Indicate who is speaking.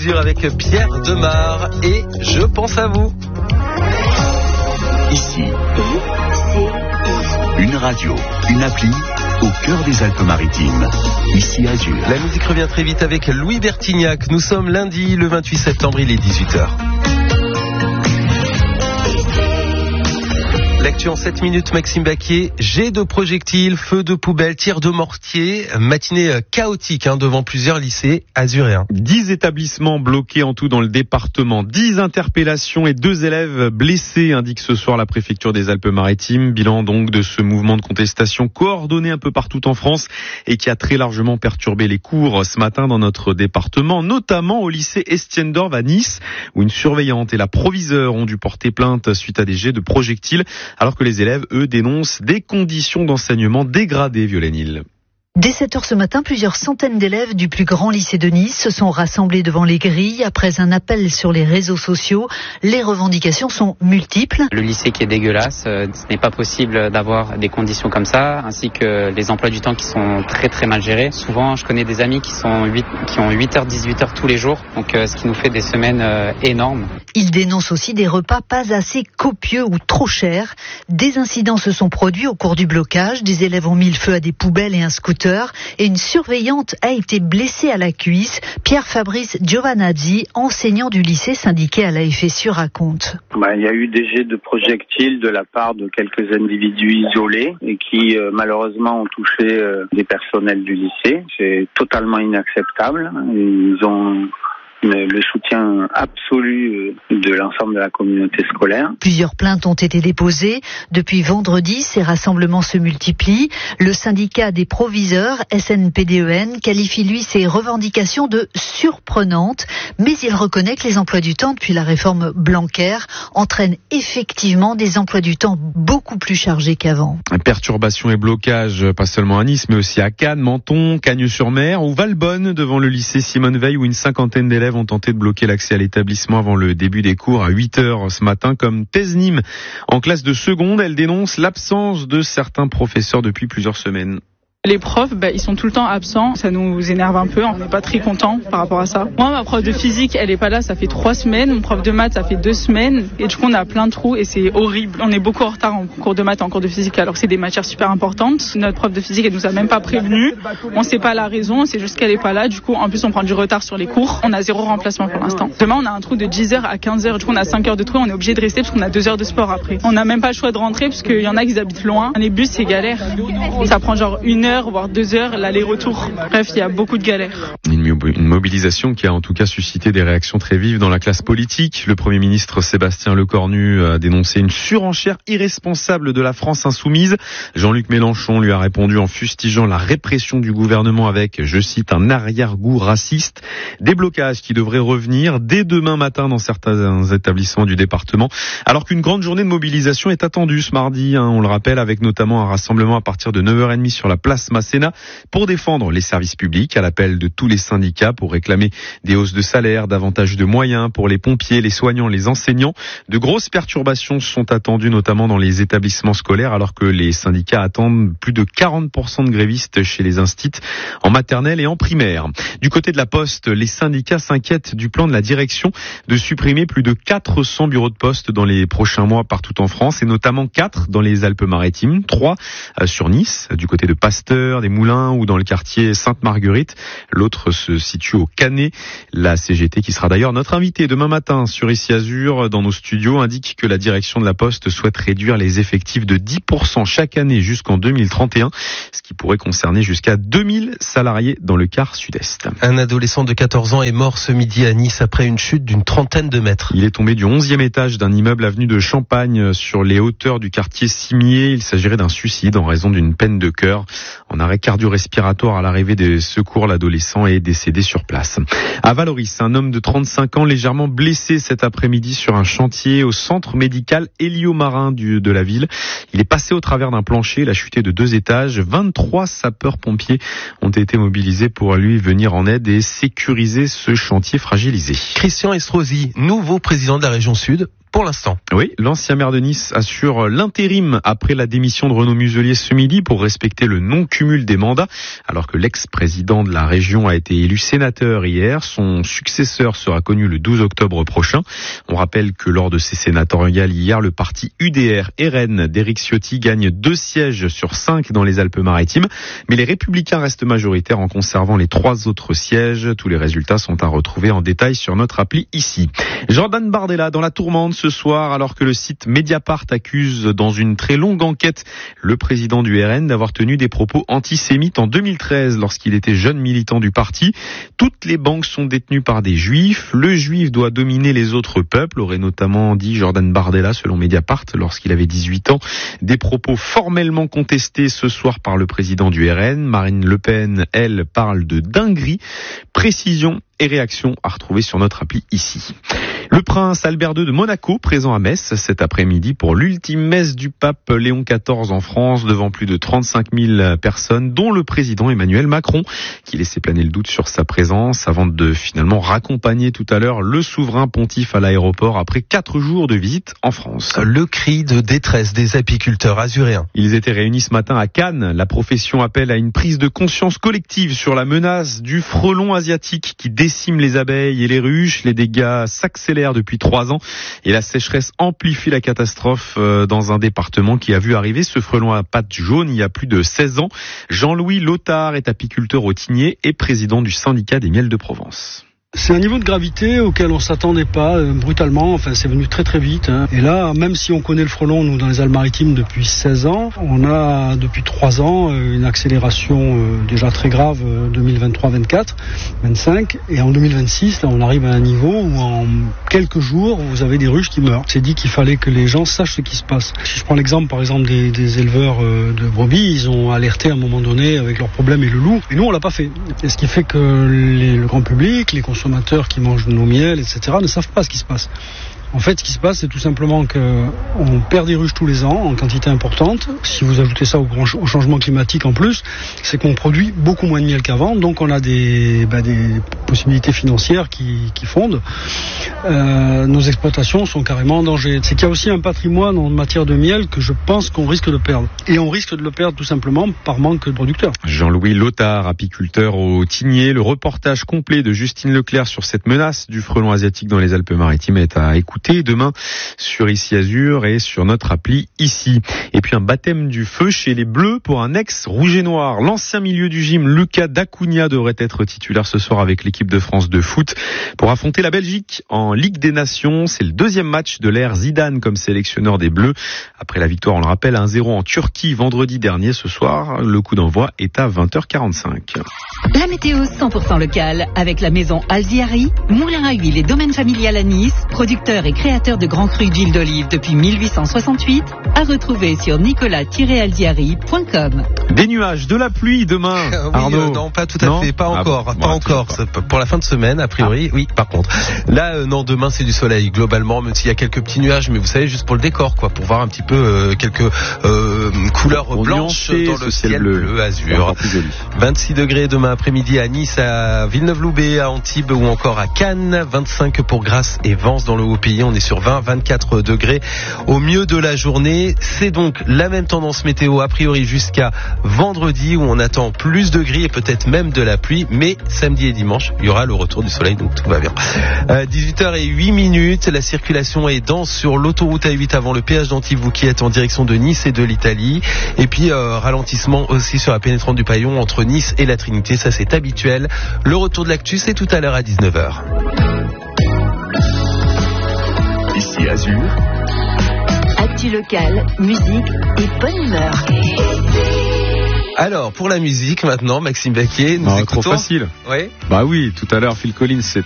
Speaker 1: Azur avec Pierre Demar et Je pense à vous.
Speaker 2: Ici, une radio, une appli au cœur des Alpes-Maritimes. Ici Azur.
Speaker 1: La musique revient très vite avec Louis Bertignac. Nous sommes lundi, le 28 septembre, il est 18h. L'actu en 7 minutes, Maxime Baquier. Jet de projectiles, feux de poubelle, tirs de mortier. Matinée chaotique devant plusieurs lycées azuréens.
Speaker 3: 10 établissements bloqués en tout dans le département. 10 interpellations et 2 élèves blessés, indique ce soir la préfecture des Alpes-Maritimes. Bilan donc de ce mouvement de contestation coordonné un peu partout en France et qui a très largement perturbé les cours ce matin dans notre département, notamment au lycée Estienne d'Orve à Nice, où une surveillante et la proviseure ont dû porter plainte suite à des jets de projectiles, alors que les élèves, eux, dénoncent des conditions d'enseignement dégradées, Violaine Hill.
Speaker 4: Dès 7h ce matin, plusieurs centaines d'élèves du plus grand lycée de Nice se sont rassemblés devant les grilles après un appel sur les réseaux sociaux. Les revendications sont multiples.
Speaker 5: Le lycée qui est dégueulasse, ce n'est pas possible d'avoir des conditions comme ça, ainsi que les emplois du temps qui sont très très mal gérés. Souvent, je connais des amis qui ont 8h, 18h tous les jours, donc ce qui nous fait des semaines énormes.
Speaker 4: Ils dénoncent aussi des repas pas assez copieux ou trop chers. Des incidents se sont produits au cours du blocage. Des élèves ont mis le feu à des poubelles et un scooter. Et une surveillante a été blessée à la cuisse. Pierre-Fabrice Giovanazzi, enseignant du lycée syndiqué à la FSU, raconte.
Speaker 6: Il y a eu des jets de projectiles de la part de quelques individus isolés et qui malheureusement ont touché des personnels du lycée. C'est totalement inacceptable. Ils ont le soutien absolu de l'ensemble de la communauté scolaire.
Speaker 4: Plusieurs plaintes ont été déposées. Depuis vendredi, ces rassemblements se multiplient. Le syndicat des proviseurs, SNPDEN, qualifie lui ces revendications de surprenantes, mais il reconnaît que les emplois du temps depuis la réforme Blanquer entraînent effectivement des emplois du temps beaucoup plus chargés qu'avant.
Speaker 3: Perturbations et blocages, pas seulement à Nice, mais aussi à Cannes, Menton, Cagnes-sur-Mer ou Valbonne, devant le lycée Simone Veil, où une cinquantaine d'élèves ont tenté de bloquer l'accès à l'établissement avant le début des cours à 8h ce matin, comme Tesnim. En classe de seconde, elle dénonce l'absence de certains professeurs depuis plusieurs semaines.
Speaker 7: Les profs, ils sont tout le temps absents. Ça nous énerve un peu. On n'est pas très contents par rapport à ça. Moi, ma prof de physique, elle est pas là. Ça fait 3 semaines. Mon prof de maths, ça fait 2 semaines. Et du coup, on a plein de trous et c'est horrible. On est beaucoup en retard en cours de maths, en cours de physique, alors que c'est des matières super importantes. Notre prof de physique, elle nous a même pas prévenus. On sait pas la raison. C'est juste qu'elle est pas là. Du coup, en plus, on prend du retard sur les cours. On a 0 remplacement pour l'instant. Demain, on a un trou de 10h à 15h. Du coup, on a 5 heures de trou. On est obligé de rester parce qu'on a 2 heures de sport après. On n'a même pas le choix de rentrer parce qu'il y en a qui habitent loin. Les bus, c'est galère. Ça prend genre 1 heure, voire 2 heures. L'aller-retour. Bref, il y a beaucoup de galères.
Speaker 3: Une mobilisation qui a en tout cas suscité des réactions très vives dans la classe politique. Le Premier ministre Sébastien Lecornu a dénoncé une surenchère irresponsable de la France insoumise. Jean-Luc Mélenchon lui a répondu en fustigeant la répression du gouvernement avec, je cite, un arrière-goût raciste. Des blocages qui devraient revenir dès demain matin dans certains établissements du département, alors qu'une grande journée de mobilisation est attendue ce mardi, on le rappelle, avec notamment un rassemblement à partir de 9h30 sur la place Masséna pour défendre les services publics, à l'appel de tous les syndicats pour réclamer des hausses de salaire, davantage de moyens pour les pompiers, les soignants, les enseignants. De grosses perturbations sont attendues notamment dans les établissements scolaires, alors que les syndicats attendent plus de 40% de grévistes chez les instituts en maternelle et en primaire. Du côté de la Poste, les syndicats s'inquiètent du plan de la direction de supprimer plus de 400 bureaux de poste dans les prochains mois partout en France, et notamment 4 dans les Alpes-Maritimes, 3 sur Nice, du côté de Pasteur, des Moulins ou dans le quartier Sainte-Marguerite. L'autre se situe au Canet. La CGT, qui sera d'ailleurs notre invitée demain matin sur Ici Azur dans nos studios, indique que la direction de la Poste souhaite réduire les effectifs de 10% chaque année jusqu'en 2031, ce qui pourrait concerner jusqu'à 2000 salariés dans le quart sud-est.
Speaker 1: Un adolescent de 14 ans est mort ce midi à Nice après une chute d'une trentaine de mètres.
Speaker 3: Il est tombé du 11e étage d'un immeuble avenue de Champagne sur les hauteurs du quartier Cimier. Il s'agirait d'un suicide en raison d'une peine de cœur. En arrêt cardio-respiratoire à l'arrivée des secours, l'adolescent est décédé sur place. À Valoris, un homme de 35 ans légèrement blessé cet après-midi sur un chantier au centre médical Héliomarin de la ville. Il est passé au travers d'un plancher, il a chuté de 2 étages. 23 sapeurs-pompiers ont été mobilisés pour lui venir en aide et sécuriser ce chantier fragilisé.
Speaker 1: Christian Estrosi, nouveau président de la région Sud. pour l'instant.
Speaker 3: Oui, l'ancien maire de Nice assure l'intérim après la démission de Renaud Muselier ce midi pour respecter le non-cumul des mandats. Alors que l'ex-président de la région a été élu sénateur hier, son successeur sera connu le 12 octobre prochain. On rappelle que lors de ces sénatoriales hier, le parti UDR RN d'Éric Ciotti gagne 2 sièges sur 5 dans les Alpes-Maritimes. Mais les Républicains restent majoritaires en conservant les 3 autres sièges. Tous les résultats sont à retrouver en détail sur notre appli ici. Jordan Bardella dans la tourmente ce soir, alors que le site Mediapart accuse dans une très longue enquête le président du RN d'avoir tenu des propos antisémites en 2013 lorsqu'il était jeune militant du parti. Toutes les banques sont détenues par des juifs. Le juif doit dominer les autres peuples, aurait notamment dit Jordan Bardella selon Mediapart lorsqu'il avait 18 ans. Des propos formellement contestés ce soir par le président du RN. Marine Le Pen, elle, parle de dinguerie. Précision et réaction à retrouver sur notre appli ici. Le prince Albert II de Monaco, présent à Metz cet après-midi pour l'ultime messe du pape Léon XIV en France, devant plus de 35 000 personnes, dont le président Emmanuel Macron, qui laissait planer le doute sur sa présence avant de finalement raccompagner tout à l'heure le souverain pontife à l'aéroport après 4 jours de visite en France.
Speaker 1: Le cri de détresse des apiculteurs azuréens.
Speaker 3: Ils étaient réunis ce matin à Cannes. La profession appelle à une prise de conscience collective sur la menace du frelon asiatique qui décime les abeilles et les ruches. Les dégâts s'accélèrent depuis 3 ans et la sécheresse amplifie la catastrophe dans un département qui a vu arriver ce frelon à pattes jaunes il y a plus de 16 ans. Jean-Louis Lothar est apiculteur au Tigné et président du syndicat des miels de Provence.
Speaker 8: C'est un niveau de gravité auquel on s'attendait pas brutalement, enfin c'est venu très très vite. Et là, même si on connaît le frelon, nous dans les Alpes-Maritimes depuis 16 ans, on a depuis 3 ans une accélération déjà très grave 2023, 24, 25. Et en 2026, là, on arrive à un niveau où en quelques jours, vous avez des ruches qui meurent. C'est dit qu'il fallait que les gens sachent ce qui se passe. Si je prends l'exemple par exemple des éleveurs de brebis, ils ont alerté à un moment donné avec leurs problèmes et le loup. Et nous, on l'a pas fait. Et ce qui fait que le grand public, les consommateurs qui mangent nos miels, etc., ne savent pas ce qui se passe. En fait, ce qui se passe, c'est tout simplement qu'on perd des ruches tous les ans en quantité importante. Si vous ajoutez ça au changement climatique en plus, c'est qu'on produit beaucoup moins de miel qu'avant. Donc on a des possibilités financières qui fondent. Nos exploitations sont carrément en danger. C'est qu'il y a aussi un patrimoine en matière de miel que je pense qu'on risque de perdre. Et on risque de le perdre tout simplement par manque de producteurs.
Speaker 3: Jean-Louis Lothar, apiculteur au Tigné. Le reportage complet de Justine Leclerc sur cette menace du frelon asiatique dans les Alpes-Maritimes est à écouter demain sur Ici Azur et sur notre appli ici. Et puis un baptême du feu chez les Bleus pour un ex-rouge et noir. L'ancien milieu du gym Lucas Dacunha devrait être titulaire ce soir avec l'équipe de France de foot pour affronter la Belgique en Ligue des Nations. C'est le 2e match de l'ère Zidane comme sélectionneur des Bleus. Après la victoire, on le rappelle, 1-0 en Turquie vendredi dernier. Ce soir, le coup d'envoi est à 20h45.
Speaker 9: La météo 100% locale avec la maison Alziari, moulin à huile et domaine familial à Nice, producteur et créateur de grands crus d'huile d'olive depuis 1868, à retrouver sur nicolas-alziari.com.
Speaker 3: Des nuages, de la pluie demain,
Speaker 1: oui,
Speaker 3: Arnaud.
Speaker 1: non, pas tout à fait, pas encore. C'est pour la fin de semaine, a priori, oui, par contre. Là, non, demain c'est du soleil, globalement, même s'il y a quelques petits nuages, mais vous savez, juste pour le décor, quoi, pour voir un petit peu quelques couleurs blanches dans le ciel bleu azur. 26 degrés demain après-midi à Nice, à Villeneuve-Loubet, à Antibes ou encore à Cannes, 25 pour Grasse et Vence dans le Haut-Pays, on est sur 20-24 degrés au mieux de la journée. C'est donc la même tendance météo a priori jusqu'à vendredi où on attend plus de gris et peut-être même de la pluie, mais samedi et dimanche il y aura le retour du soleil, donc tout va bien. 18h08, la circulation est dense sur l'autoroute A8 avant le péage d'Antibes qui est en direction de Nice et de l'Italie, et puis ralentissement aussi sur la pénétrante du Paillon entre Nice et la Trinité, ça c'est habituel. Le retour de l'actu c'est tout à l'heure à 19h.
Speaker 2: Ici Azur.
Speaker 9: Actu locale, musique et bonne humeur.
Speaker 1: Alors, pour la musique maintenant, Maxime Baquier, nous écoutons.
Speaker 3: Trop facile.
Speaker 1: Ouais.
Speaker 3: Bah oui, tout à l'heure Phil Collins